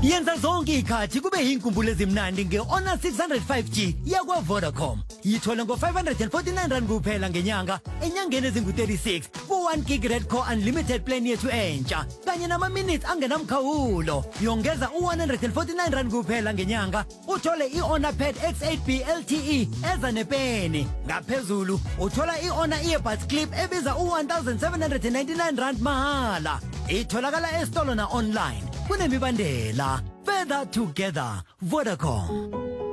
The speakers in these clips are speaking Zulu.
Yenza zonke ikhathi kube yinkumbulo ezimnandi nge-Honor 605G yakwa Vodacom. Yithola ngo-549 rand kuphela ngenyanga enyangeni ezingu-36 ku-1 gig red core unlimited plan yethu entsha kanye nama-minutes angenamkhawulo. Yongeza u-149 rand kuphela ngenyanga uthole i-Honor Pad X8B LTE eza nepeni. Ngaphezulu uthola i-Honor earbuds clip ebiza u-1799 rand mahala. Itholakala esitolo na online. Kunemibandela. Further together. Vodacom.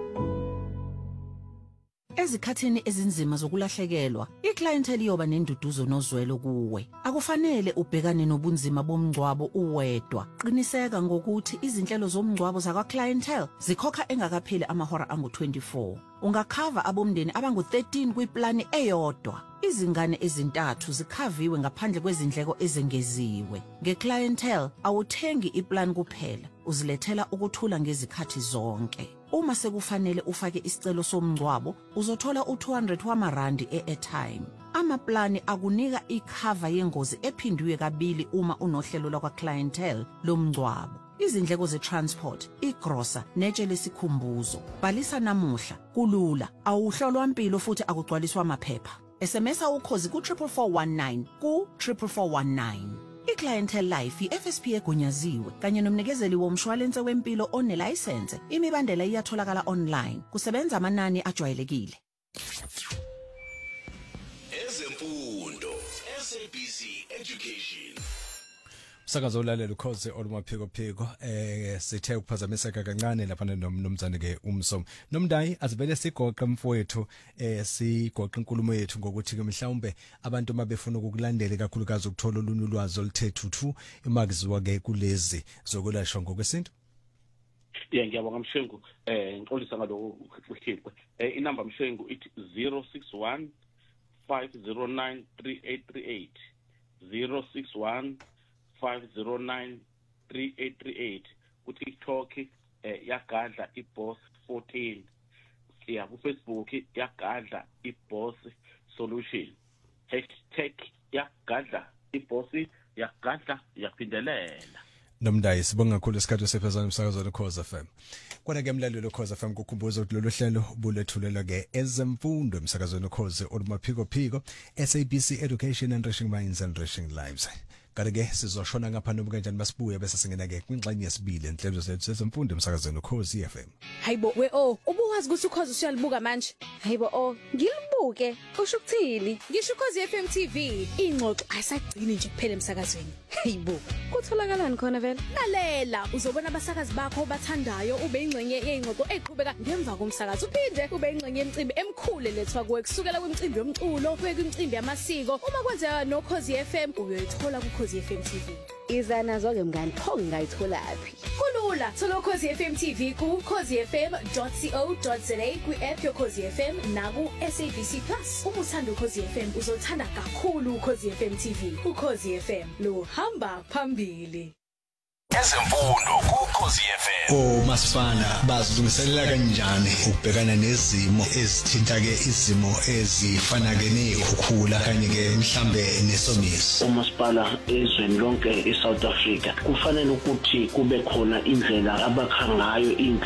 Ezikhathini ezinzima zokulahlekelwa, iclientele iyoba nenduduzo nozwelo kuwe. Akufanele ubhekane nobunzima bomngcwabo uwedwa. Qiniseka ngokuthi izinhlelo zomngcwabo zakwa clientele zikhokha engakapheli amahora angu-24. Ungakhava abomndeni abangu-13 kwiplani eyodwa. Izingane ezintathu zikhaviwe ngaphandle kwezindleko ezengeziwe. Ngeclientele awuthengi iplan kuphela, uzilethela ukuthula ngezikhathi zonke. Uma sekufanele ufake isicelo somngcwabo, uzothola u200 wamarandi e-airtime. Amaplani akunika ikhava yengozi ephindiwe kabili uma unohlelo lwakwa clientele lomngcwabo. Izindleko ze-transport, igrosa, netshe lesikhumbuzo. Bhalisa namuhla, kulula, awuhlolwa mpilo futhi akugcwaliswa amaphepha. SMS ukhozi ku-44419 ku-44419. I-Clientele Life i-FSP egunyaziwe kanye nomnikezeli womshwalense wempilo onelayisense. Imibandela iyatholakala online. Kusebenza amanani ajwayelekile. Ezemfundo, SABC Education. Sakazo ulalela ukhoze olumaphiko sithe ukuphazamiseka kancane lapha nomzane ke umsomo nomndayi azibele sigoqa mfowethu sigoqa inkulumo yethu ngokuthi ke mhlawumbe abantu mabefuna ukukulandela kakhulukazi ukuthola olunye ulwazi oluthe thuthu imagiziwa ke kulezi zokulashwa ngokwesintu. Ngiyabonga Mshengu ngixolisa ngaloko uhlelo inamba Mshengu ithi 061 509 3838 061 5093838 ku-TikTok yagadla iboss 14 ya ku-Facebook yagadla iboss solution #yagadla iboss yagadla yaphindelela. Nomndayi sibonga kakhulu isikhathi sephezana umsakazweni Khoza FM. Kona ke mlalelo Khoza FM kukhumbuza ukuthi lolu hlelo bulethulelwa ke ezemfundo emsakazweni Khoza olumaphiko SABC Education Enriching Minds and Enriching Lives. Kanti-ke sizoshona ngapha noma kanjani masibuye bese singena ke kwingxenye yesibili enhlelo zethu zezemfundo emsakazweni Khosi FM. Hayibo ubuwazi ukuthi ukhozi usuyalibuka manje? Hayibo ngilibuke. Usho ukuthini? Ngisho ukhozi FM TV. Ingxoxo ayisagcini nje kuphela emsakazweni. Hayibo kutholakalani khona vele? Lalela uzobona abasakazi bakho bathandayo ube ingxenye yeingxoxo eqhubeka ngemva komsakazo. Uphinde ube ingxenye yemicimbi emkhulu lethwa kuwe kusukela kwimicimbi yomculo kuye kwimicimbi yamasiko. Uma kwenzeka noKhozi FM uyoyithola Khozi FM TV. Izana zonke mngani pho ngayitholaphi? Kulula, thola Khozi FM TV ku khozifm.co.za ku-app yoKhozi FM na ku-SABC Plus. Uma uthanda uKhozi FM uzothanda kakhulu uKhozi FM TV. uKhozi FM luhamba phambili. Ezemfundo kuKhozi FM. Masifana bazilungiselela kanjani ukubhekana nezimo ezithinta ke izimo ezifana ke nezikhukhula kanye ke mhlambe nesomiso. Umasipala ezweni lonke eSouth Africa kufanele ukuthi kube khona indlela abakhangayo